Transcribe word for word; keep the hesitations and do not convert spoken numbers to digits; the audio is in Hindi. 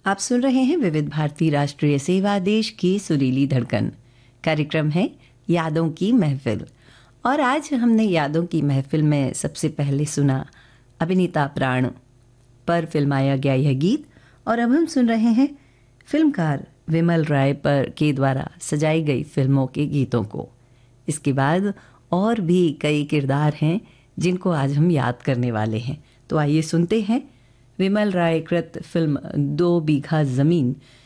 आप सुन रहे हैं विविध भारती राष्ट्रीय सेवा देश की सुरीली धड़कन। कार्यक्रम है यादों की महफिल और आज हमने यादों की महफिल में सबसे पहले सुना अभिनीता प्राण पर फिल्माया गया यह गीत और अब हम सुन रहे हैं फिल्मकार विमल राय पर के द्वारा सजाई गई फिल्मों के गीतों को। इसके बाद और भी कई किरदार हैं जिनको आज हम याद करने वाले हैं, तो आइए सुनते हैं विमल राय कृत फिल्म दो बीघा ज़मीन